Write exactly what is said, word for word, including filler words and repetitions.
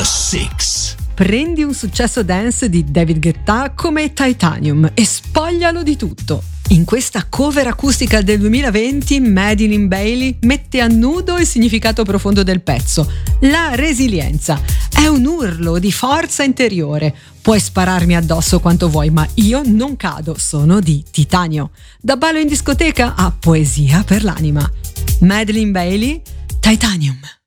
Six. Prendi un successo dance di David Guetta come Titanium e spoglialo di tutto. In questa cover acustica del duemilaventi, Madeline Bailey mette a nudo il significato profondo del pezzo, la resilienza. È un urlo di forza interiore. Puoi spararmi addosso quanto vuoi, ma io non cado, sono di titanio. Da ballo in discoteca a poesia per l'anima. Madeline Bailey, Titanium.